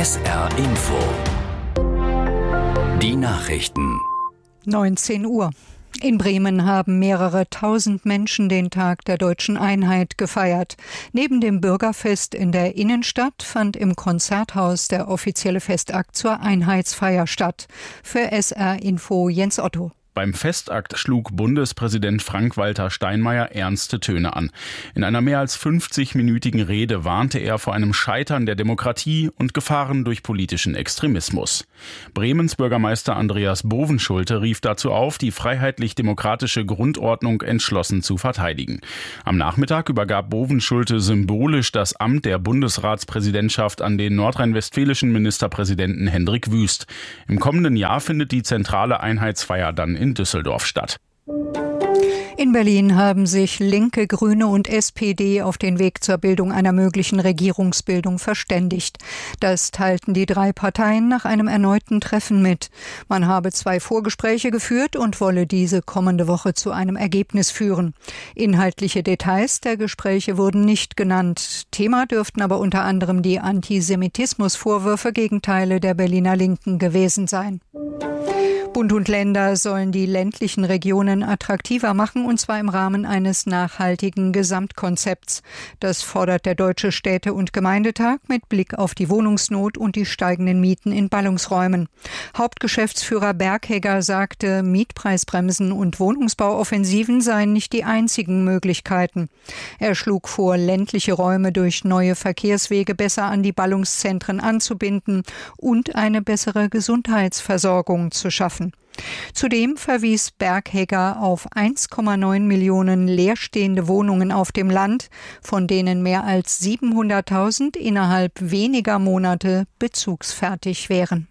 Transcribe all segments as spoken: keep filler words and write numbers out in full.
S R Info. Die Nachrichten. neunzehn Uhr. In Bremen haben mehrere tausend Menschen den Tag der Deutschen Einheit gefeiert. Neben dem Bürgerfest in der Innenstadt fand im Konzerthaus der offizielle Festakt zur Einheitsfeier statt. Für S R Info Jens Otto. Beim Festakt schlug Bundespräsident Frank-Walter Steinmeier ernste Töne an. In einer mehr als fünfzig-minütigen Rede warnte er vor einem Scheitern der Demokratie und Gefahren durch politischen Extremismus. Bremens Bürgermeister Andreas Bovenschulte rief dazu auf, die freiheitlich-demokratische Grundordnung entschlossen zu verteidigen. Am Nachmittag übergab Bovenschulte symbolisch das Amt der Bundesratspräsidentschaft an den nordrhein-westfälischen Ministerpräsidenten Hendrik Wüst. Im kommenden Jahr findet die zentrale Einheitsfeier dann in Düsseldorf statt. In Berlin haben sich Linke, Grüne und S P D auf den Weg zur Bildung einer möglichen Regierungsbildung verständigt. Das teilten die drei Parteien nach einem erneuten Treffen mit. Man habe zwei Vorgespräche geführt und wolle diese kommende Woche zu einem Ergebnis führen. Inhaltliche Details der Gespräche wurden nicht genannt. Thema dürften aber unter anderem die Antisemitismusvorwürfe gegen Teile der Berliner Linken gewesen sein. Bund und Länder sollen die ländlichen Regionen attraktiver machen, und zwar im Rahmen eines nachhaltigen Gesamtkonzepts. Das fordert der Deutsche Städte- und Gemeindetag mit Blick auf die Wohnungsnot und die steigenden Mieten in Ballungsräumen. Hauptgeschäftsführer Berghegger sagte, Mietpreisbremsen und Wohnungsbauoffensiven seien nicht die einzigen Möglichkeiten. Er schlug vor, ländliche Räume durch neue Verkehrswege besser an die Ballungszentren anzubinden und eine bessere Gesundheitsversorgung zu schaffen. Zudem verwies Berghegger auf eins Komma neun Millionen leerstehende Wohnungen auf dem Land, von denen mehr als siebenhunderttausend innerhalb weniger Monate bezugsfertig wären.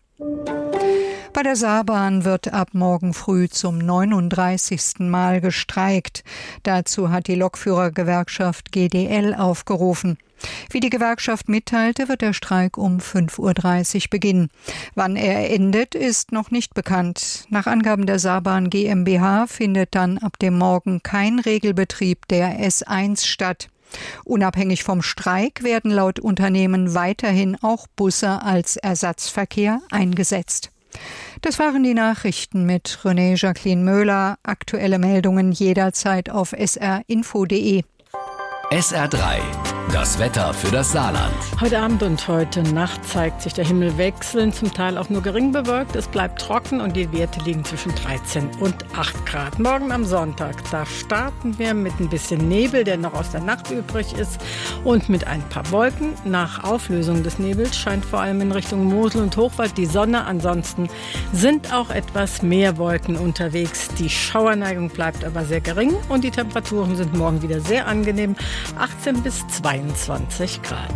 Bei der Saarbahn wird ab morgen früh zum neununddreißigsten Mal gestreikt. Dazu hat die Lokführergewerkschaft G D L aufgerufen. Wie die Gewerkschaft mitteilte, wird der Streik um fünf Uhr dreißig beginnen. Wann er endet, ist noch nicht bekannt. Nach Angaben der Saarbahn GmbH findet dann ab dem Morgen kein Regelbetrieb der S eins statt. Unabhängig vom Streik werden laut Unternehmen weiterhin auch Busse als Ersatzverkehr eingesetzt. Das waren die Nachrichten mit René Jacqueline Möhler. Aktuelle Meldungen jederzeit auf s r info punkt d e. S R drei. Das Wetter für das Saarland. Heute Abend und heute Nacht zeigt sich der Himmel wechselnd, zum Teil auch nur gering bewölkt. Es bleibt trocken und die Werte liegen zwischen dreizehn und acht Grad. Morgen am Sonntag, da starten wir mit ein bisschen Nebel, der noch aus der Nacht übrig ist, und mit ein paar Wolken. Nach Auflösung des Nebels scheint vor allem in Richtung Mosel und Hochwald die Sonne. Ansonsten sind auch etwas mehr Wolken unterwegs. Die Schauerneigung bleibt aber sehr gering und die Temperaturen sind morgen wieder sehr angenehm. achtzehn bis zweiundzwanzig Grad.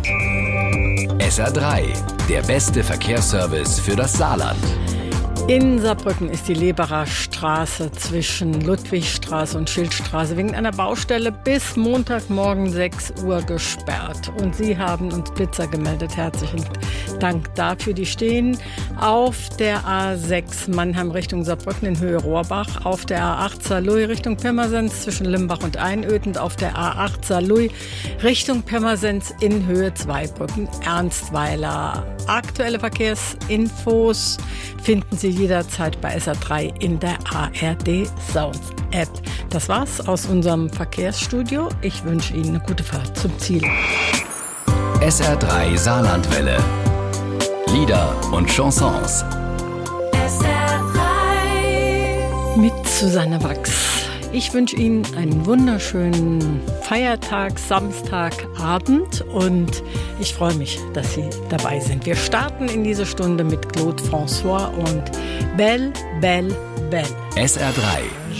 S R drei, der beste Verkehrsservice für das Saarland. In Saarbrücken ist die Leberer Straße zwischen Ludwigstraße und Schildstraße wegen einer Baustelle bis Montagmorgen sechs Uhr gesperrt. Und Sie haben uns Blitzer gemeldet. Herzlichen Dank dafür. Die stehen auf der A sechs Mannheim Richtung Saarbrücken in Höhe Rohrbach, auf der A acht Saarlouis Richtung Pirmasens zwischen Limbach und Einöd, auf der A acht Saarlouis Richtung Pirmasens in Höhe Zweibrücken Ernstweiler. Aktuelle Verkehrsinfos finden Sie jederzeit bei S R drei in der A R D Sound App. Das war's aus unserem Verkehrsstudio. Ich wünsche Ihnen eine gute Fahrt zum Ziel. S R drei Saarlandwelle. Lieder und Chansons. S R drei Mit Susanne Wachs. Ich wünsche Ihnen einen wunderschönen Feiertag, Samstagabend, und ich freue mich, dass Sie dabei sind. Wir starten in diese Stunde mit Claude François und Belle, Belle, Belle. S R drei